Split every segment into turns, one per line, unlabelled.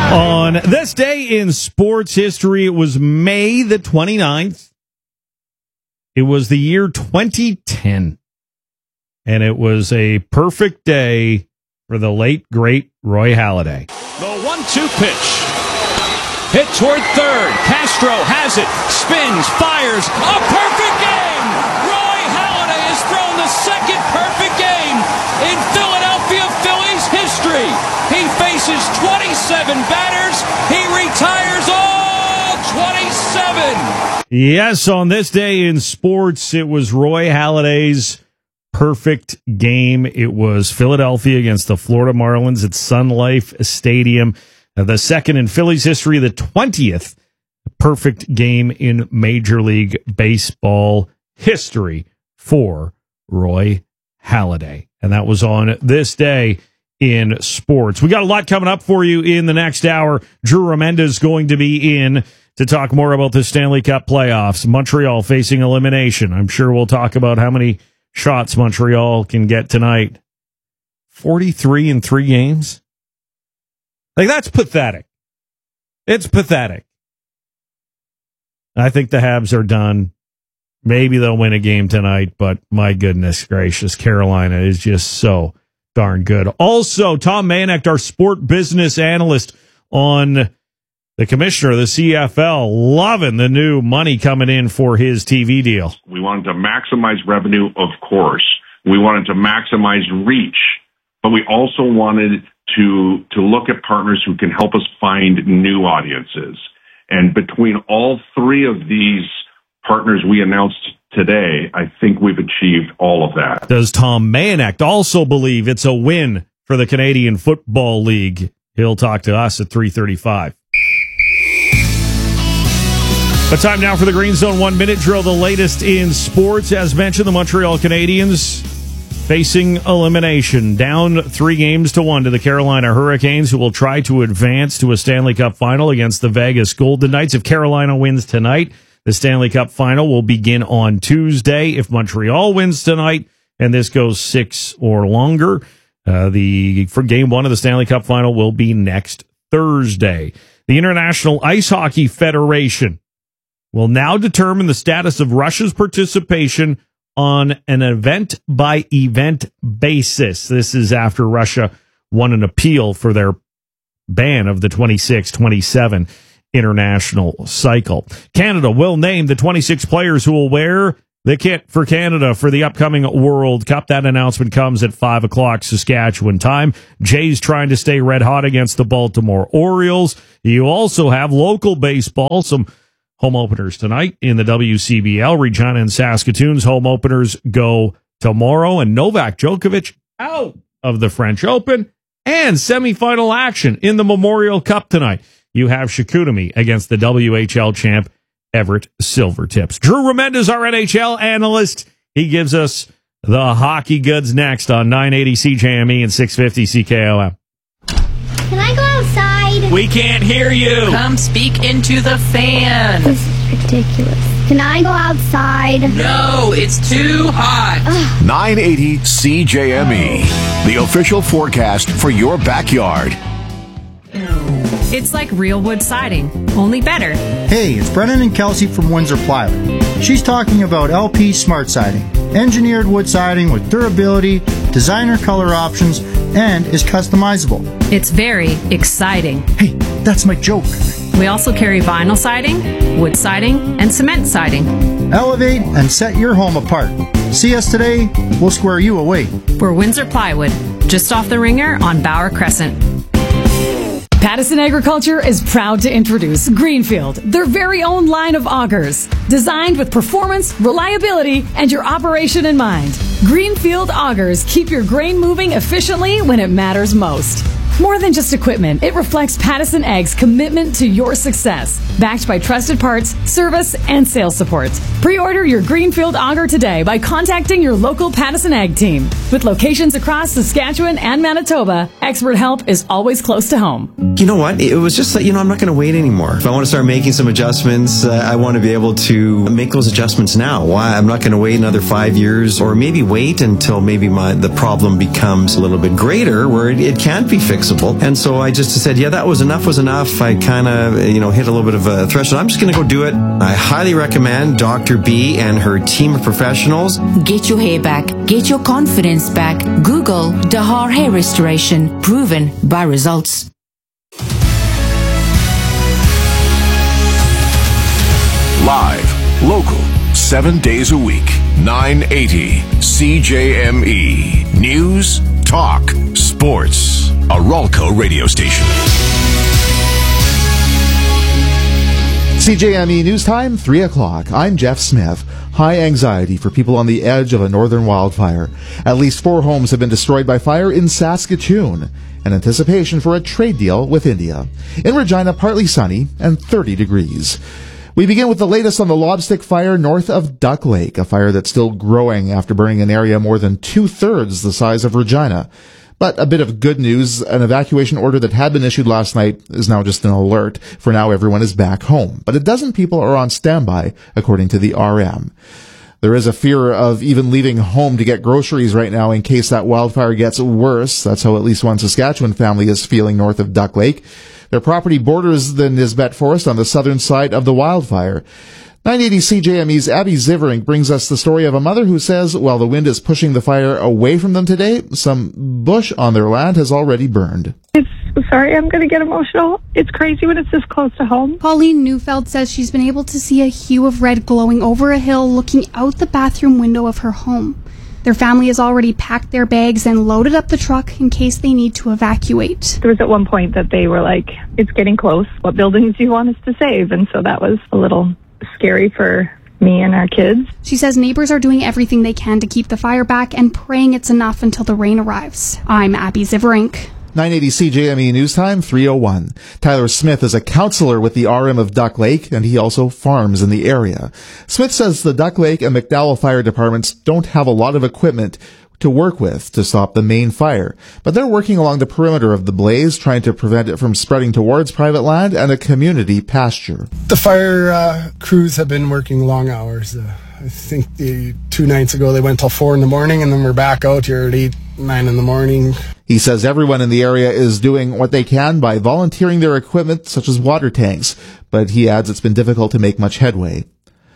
On this day in sports history, it was May the 29th. It was the year 2010. And it was a perfect day for the late, great Roy Halladay.
The 1-2 pitch. Hit toward third. Castro has it. Spins, fires. A perfect game! Roy Halladay has thrown the second perfect game in Philadelphia Phillies history. He faces 27 batters. He retires all 27.
Yes, on this day in sports, it was Roy Halladay's perfect game. It was Philadelphia against the Florida Marlins at Sun Life Stadium. The second in Phillies history, the 20th perfect game in Major League Baseball history for Roy Halladay. And that was on this day in sports. We got a lot coming up for you in the next hour. Drew Remenda is going to be in to talk more about the Stanley Cup playoffs. Montreal facing elimination. I'm sure we'll talk about how many shots Montreal can get tonight. 43 in 3 games? Like, that's pathetic. It's pathetic. I think the Habs are done. Maybe they'll win a game tonight, but my goodness gracious, Carolina is just so darn good. Also, Tom Mayenknecht, our sport business analyst on the commissioner of the CFL, loving the new money coming in for his TV deal.
We wanted to maximize revenue, of course. We wanted to maximize reach, but we also wanted to look at partners who can help us find new audiences. And between all 3 of these partners we announced today, I think we've achieved all of that.
Does Tom Mayenknecht also believe it's a win for the Canadian Football League? He'll talk to us at 3:35. But time now for the Green Zone 1-minute drill, the latest in sports. As mentioned, the Montreal Canadiens facing elimination, down 3-1 to the Carolina Hurricanes, who will try to advance to a Stanley Cup final against the Vegas Golden Knights. If Carolina wins tonight, the Stanley Cup final will begin on Tuesday. If Montreal wins tonight, and this goes 6 or longer, for Game 1 of the Stanley Cup final will be next Thursday. The International Ice Hockey Federation will now determine the status of Russia's participation on an event-by-event basis. This is after Russia won an appeal for their ban of the 26-27 international cycle. Canada will name the 26 players who will wear the kit for Canada for the upcoming World Cup. That announcement comes at 5 o'clock Saskatchewan time. Jay's trying to stay red hot against the Baltimore Orioles. You also have local baseball, some home openers tonight in the WCBL. Regina and Saskatoon's home openers go tomorrow, and Novak Djokovic out of the French Open, and semifinal action in the Memorial Cup tonight. You have Chicoutimi against the WHL champ Everett Silvertips. Drew Remenda is our NHL analyst. He gives us the hockey goods next on 980 CJME and 650 CKOM.
Can I go outside?
We can't hear you.
Come speak into the fan.
This is ridiculous. Can I go outside?
No, it's too hot.
980 CJME, the official forecast for your backyard.
It's like real wood siding, only better.
Hey, it's Brennan and Kelsey from Windsor Plywood. She's talking about LP Smart Siding, engineered wood siding with durability, designer color options, and is customizable.
It's very exciting.
Hey, that's my joke.
We also carry vinyl siding, wood siding, and cement siding.
Elevate and set your home apart. See us today, we'll square you away.
We're Windsor Plywood, just off the Ringer on Bauer Crescent.
Pattison Agriculture is proud to introduce Greenfield, their very own line of augers, designed with performance, reliability, and your operation in mind. Greenfield augers keep your grain moving efficiently when it matters most. More than just equipment, it reflects Pattison Ag's commitment to your success, backed by trusted parts, service, and sales support. Pre-order your Greenfield auger today by contacting your local Pattison Ag team. With locations across Saskatchewan and Manitoba, expert help is always close to home.
You know what? It was just like, I'm not going to wait anymore. If I want to start making some adjustments, I want to be able to make those adjustments now. Why? I'm not going to wait another 5 years, or maybe wait until maybe the problem becomes a little bit greater where it can't be fixed flexible. And so I just said, yeah, that was enough. I kind of, hit a little bit of a threshold. I'm just going to go do it. I highly recommend Dr. B and her team of professionals.
Get your hair back. Get your confidence back. Google Dahar Hair Restoration. Proven by results.
Live, local, 7 days a week. 980 CJME. News, talk, sports. A Ralco radio station.
CJME News Time, 3 o'clock. I'm Jeff Smith. High anxiety for people on the edge of a northern wildfire. At least 4 homes have been destroyed by fire in Saskatoon. In anticipation for a trade deal with India. In Regina, partly sunny and 30 degrees. We begin with the latest on the Lobstick fire north of Duck Lake, a fire that's still growing after burning an area more than 2/3 the size of Regina. But a bit of good news, an evacuation order that had been issued last night is now just an alert. For now, everyone is back home. But a dozen people are on standby, according to the RM. There is a fear of even leaving home to get groceries right now in case that wildfire gets worse. That's how at least one Saskatchewan family is feeling north of Duck Lake. Their property borders the Nisbet Forest on the southern side of the wildfire. 980 CJME's Abby Ziverink brings us the story of a mother who says while the wind is pushing the fire away from them today, some bush on their land has already burned.
Sorry, I'm going to get emotional. It's crazy when it's this close to home.
Pauline Neufeld says she's been able to see a hue of red glowing over a hill looking out the bathroom window of her home. Their family has already packed their bags and loaded up the truck in case they need to evacuate.
There was at one point that they were like, it's getting close. What buildings do you want us to save? And so that was a little scary for me and our kids.
She says neighbors are doing everything they can to keep the fire back and praying it's enough until the rain arrives. I'm Abby Ziverink.
980 CJME News Time, 3:01. Tyler Smith is a counselor with the RM of Duck Lake, and he also farms in the area. Smith says the Duck Lake and McDowell fire departments don't have a lot of equipment to work with to stop the main fire, but they're working along the perimeter of the blaze, trying to prevent it from spreading towards private land and a community pasture.
The fire crews have been working long hours. I think 2 nights ago they went till 4 in the morning, and then we're back out here at 8, 9 in the morning.
He says everyone in the area is doing what they can by volunteering their equipment, such as water tanks, but he adds it's been difficult to make much headway.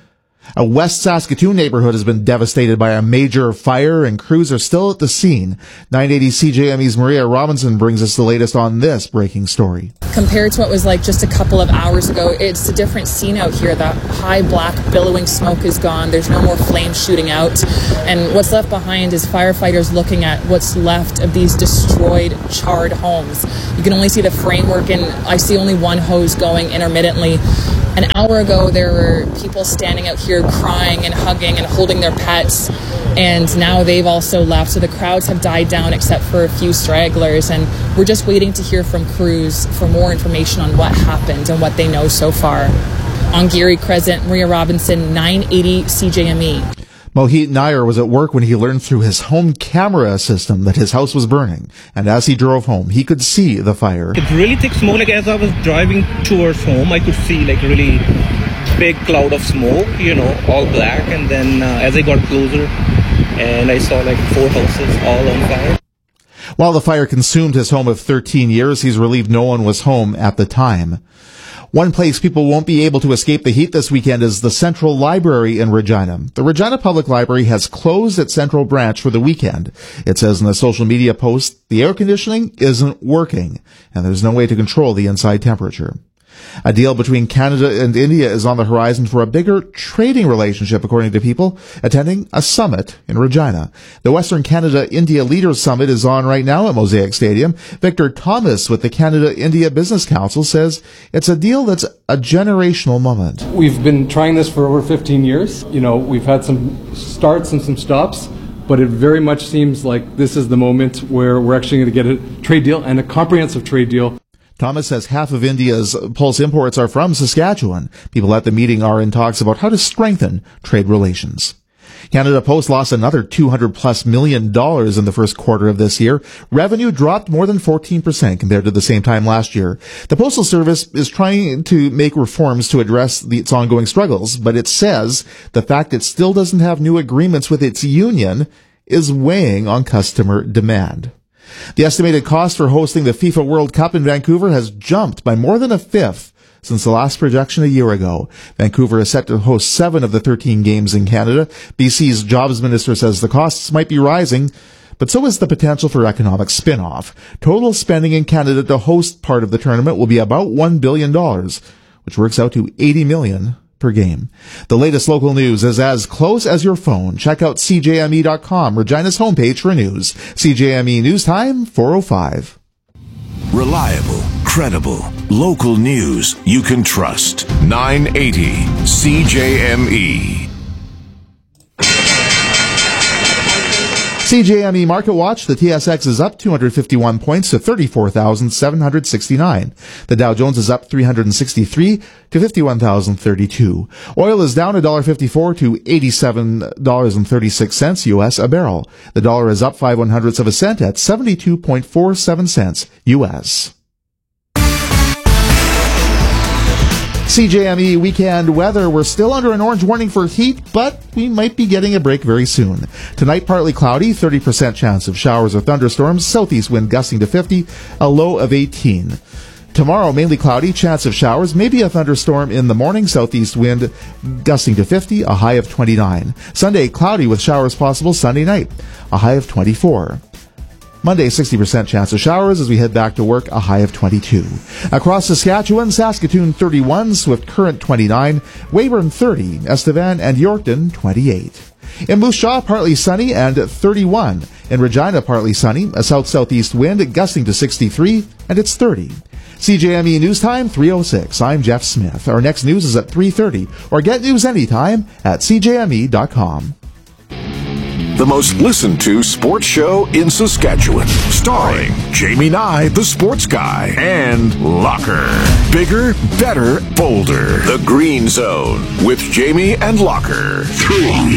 A West Saskatoon neighborhood has been devastated by a major fire, and crews are still at the scene. 980 CJME's Maria Robinson brings us the latest on this breaking story.
Compared to what was like just a couple of hours ago, it's a different scene out here. The high black billowing smoke is gone. There's no more flames shooting out. And what's left behind is firefighters looking at what's left of these destroyed, charred homes. You can only see the framework, and I see only one hose going intermittently. An hour ago, there were people standing out here crying and hugging and holding their pets, and now they've also left. So the crowds have died down except for a few stragglers, and we're just waiting to hear from crews for more information on what happened and what they know so far. On Geary Crescent, Maria Robinson, 980 CJME.
Mohit Nair was at work when he learned through his home camera system that his house was burning. And as he drove home, he could see the fire.
It's really thick smoke. Like as I was driving towards home, I could see like a really big cloud of smoke, all black. And then as I got closer, and I saw like 4 houses all on fire.
While the fire consumed his home of 13 years, he's relieved no one was home at the time. One place people won't be able to escape the heat this weekend is the Central Library in Regina. The Regina Public Library has closed its Central branch for the weekend. It says in a social media post, the air conditioning isn't working, and there's no way to control the inside temperature. A deal between Canada and India is on the horizon for a bigger trading relationship, according to people attending a summit in Regina. The Western Canada-India Leaders Summit is on right now at Mosaic Stadium. Victor Thomas with the Canada-India Business Council says it's a deal that's a generational moment.
We've been trying this for over 15 years. We've had some starts and some stops, but it very much seems like this is the moment where we're actually going to get a trade deal and a comprehensive trade deal.
Thomas says half of India's pulse imports are from Saskatchewan. People at the meeting are in talks about how to strengthen trade relations. Canada Post lost another $200+ million in the first quarter of this year. Revenue dropped more than 14% compared to the same time last year. The Postal Service is trying to make reforms to address its ongoing struggles, but it says the fact it still doesn't have new agreements with its union is weighing on customer demand. The estimated cost for hosting the FIFA World Cup in Vancouver has jumped by more than a fifth since the last projection a year ago. Vancouver is set to host 7 of the 13 games in Canada. BC's Jobs Minister says the costs might be rising, but so is the potential for economic spin-off. Total spending in Canada to host part of the tournament will be about $1 billion, which works out to $80 million per game. The latest local news is as close as your phone. Check out CJME.com, Regina's homepage for news. CJME News Time, 4:05.
Reliable, credible, local news you can trust. 980 CJME.
CJME Market Watch, the TSX is up 251 points to 34,769. The Dow Jones is up 363 to 51,032. Oil is down $1.54 to $87.36 U.S. a barrel. The dollar is up 5/100ths of a cent at 72.47 cents U.S. CJME weekend weather. We're still under an orange warning for heat, but we might be getting a break very soon. Tonight, partly cloudy, 30% chance of showers or thunderstorms, southeast wind gusting to 50, a low of 18. Tomorrow, mainly cloudy, chance of showers, maybe a thunderstorm in the morning, southeast wind gusting to 50, a high of 29. Sunday, cloudy with showers possible Sunday night, a high of 24. Monday, 60% chance of showers as we head back to work, a high of 22. Across Saskatchewan, Saskatoon 31, Swift Current 29, Weyburn 30, Estevan and Yorkton 28. In Moose Jaw, partly sunny and 31. In Regina, partly sunny, a south-southeast wind gusting to 63, and it's 30. CJME News Time, 3:06. I'm Jeff Smith. Our next news is at 3:30, or get news anytime at CJME.com.
The most listened to sports show in Saskatchewan. Starring Jamie Nye, the sports guy, and Locker. Bigger, better, bolder. The Green Zone with Jamie and Locker. 3,